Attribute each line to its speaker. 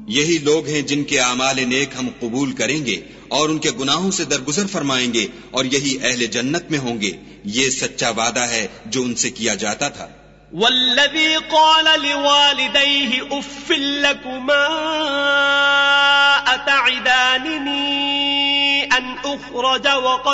Speaker 1: यही लोग हैं जिनके आमाल नेक हम कबूल करेंगे और उनके गुनाहों से दरगुजर फरमाएंगे और यही अहले जन्नत में होंगे। ये सच्चा वादा है जो उनसे किया जाता था।
Speaker 2: वल्लज़ी क़ाल लिवालिदैहि उफ़्फ़िल लकुमा अतअदानिनी अन उख़्रज